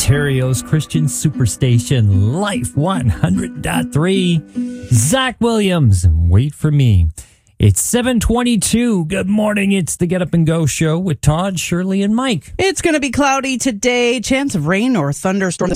Ontario's Christian Superstation, Life 100.3. Zach Williams, Wait for Me. It's 7:22. Good morning. It's the Get Up and Go show with Todd, Shirley, and Mike. It's going to be cloudy today. Chance of rain or thunderstorms